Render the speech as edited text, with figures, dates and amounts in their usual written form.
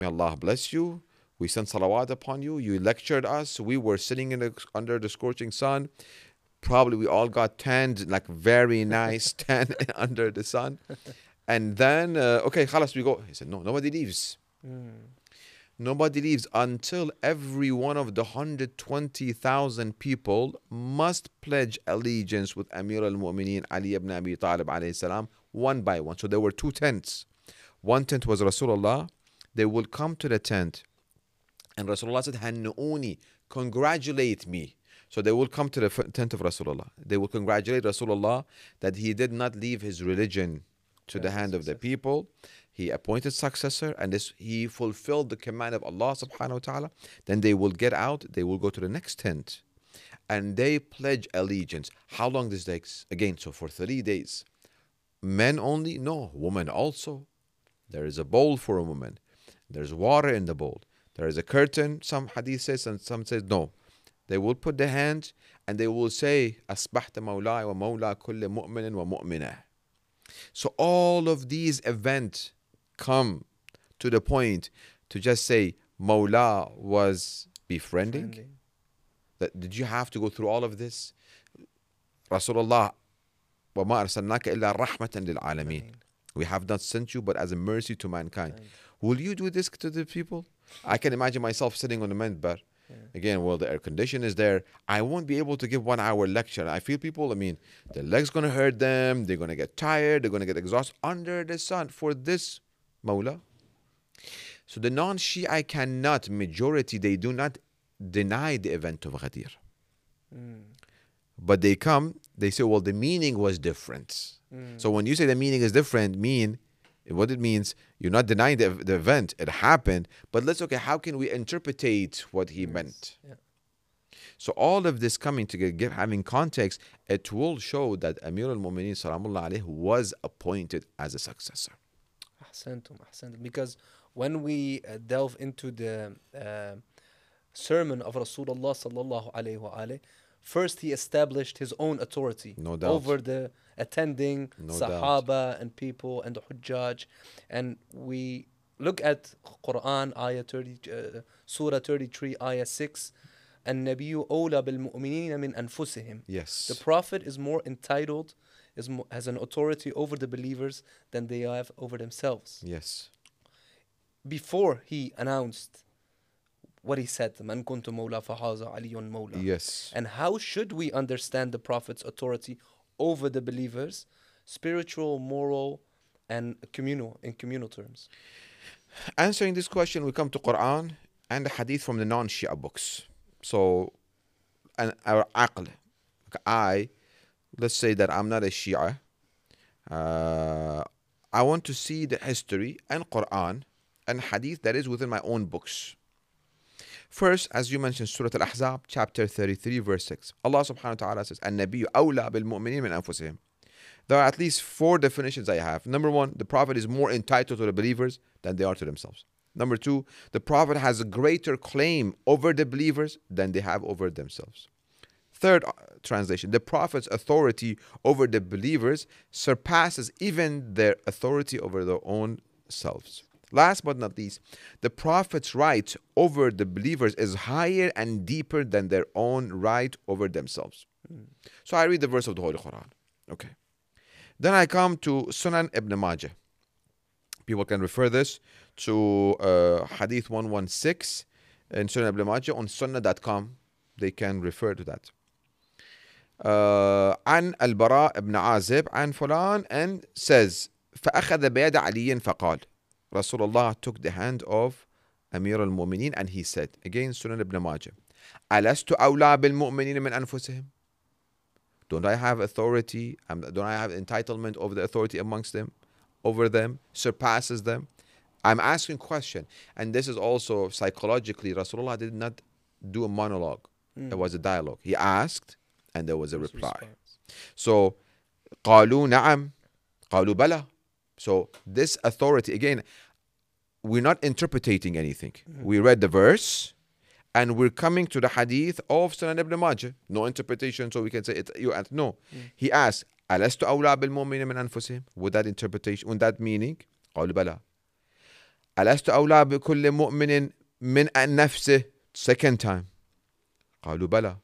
May Allah bless you. We sent salawat upon you. You lectured us. We were sitting under the scorching sun. Probably we all got tanned, like very nice tan under the sun. And then, okay, khalas, we go. He said, no, nobody leaves. Nobody leaves until every one of the 120,000 people must pledge allegiance with Amir al-Mu'mineen Ali ibn Abi Talib alayhi salam, one by one. So there were two tents. One tent was Rasulullah. They will come to the tent, and Rasulullah said, Hannu'uni, congratulate me. So they will come to the tent of Rasulullah. They will congratulate Rasulullah that he did not leave his religion to the hand of the people. He appointed successor, and he fulfilled the command of Allah subhanahu wa ta'ala. Then they will get out, they will go to the next tent, and they pledge allegiance. How long this takes? Again, so for 3 days. Men only? No, women also. There is a bowl for a woman. There's water in the bowl. There is a curtain, some hadith says, and some says no. They will put their hands and they will say, Asbahta mawla wa mawla kulli mu'minin wa mu'minah. So all of these events come to the point to just say Mawla was befriending. Did you have to go through all of this? Rasulullah, وَمَا أَرْسَلْنَاكَ إِلَّا رَحْمَةً لِلْعَالَمِينَ. We have not sent you but as a mercy to mankind. Will you do this to the people? I can imagine myself sitting on the minbar. Again, well, the air condition is there. I won't be able to give 1 hour lecture. I feel people, their legs going to hurt them. They're going to get tired. They're going to get exhausted under the sun for this Mawla. So the non-Shia cannot, majority, they do not deny the event of Ghadir. But they come, they say, well, the meaning was different. So when you say the meaning is different, what it means, you're not denying the event, it happened, but how can we interpretate what he meant? Yeah. So all of this coming together, having context, it will show that Amir al-Mu'mineen Salamullah alayhi was appointed as a successor. Ahsantum. Because when we delve into the sermon of Rasulullah sallallahu alayhi wa alayhi, first he established his own authority over the attending Sahaba and people and the Hujjaj. And we look at Quran, ayah 30, Surah 33, ayah 6, النبي أولى بالمؤمنين من أنفسهم. Yes. The Prophet is more entitled, has an authority over the believers than they have over themselves. Yes. Before he announced what he said, Man kuntu mawla fahaza aliyun mawla. Yes. And how should we understand the Prophet's authority over the believers, spiritual, moral, and in communal terms? Answering this question, we come to Quran and the hadith from the non-Shia books. So, and our aql, let's say that I'm not a Shia. I want to see the history and Quran and hadith that is within my own books. First, as you mentioned, Surah Al-Ahzab, chapter 33, verse 6. Allah subhanahu wa ta'ala says, النبي أولى بالمؤمنين من أنفسهم. There are at least 4 definitions I have. Number 1, the Prophet is more entitled to the believers than they are to themselves. Number 2, the Prophet has a greater claim over the believers than they have over themselves. Third translation, the Prophet's authority over the believers surpasses even their authority over their own selves. Last but not least, the Prophet's right over the believers is higher and deeper than their own right over themselves. So I read the verse of the Holy Quran. Okay. Then I come to Sunan Ibn Majah. People can refer this to Hadith 116 in Sunan Ibn Majah on sunnah.com. They can refer to that. عن البراء بن عازب عن فلان and says فأخذ بيد علي فقال Rasulullah took the hand of Amir al-Mu'mineen and he said, again Sunan Ibn Majah, ألست أولى بالمؤمنين من أنفسهم? Don't I have authority? Don't I have entitlement over the authority amongst them, over them, surpasses them? I'm asking question. And this is also psychologically, Rasulullah did not do a monologue. It was a dialogue. He asked and there was a reply. So, قالوا نعم, قالوا بلى. So this authority, again, we're not interpreting anything. We read the verse and we're coming to the hadith of Sunan Ibn Majah. No interpretation, so we can say it. No. He asked, ألست أولى بالمؤمنين من أنفسهم? With that interpretation, with that meaning, قالوا بلى. ألست أولى بكل مؤمن من نفسه. Second time. قالوا بلى.